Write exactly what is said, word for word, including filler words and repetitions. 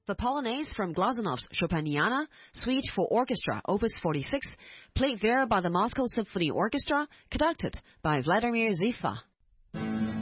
The Polonaise from Glazanov's Chopiniana, Suite for Orchestra, Opus forty-six, played there by the Moscow Symphony Orchestra, conducted by Vladimir Zifa.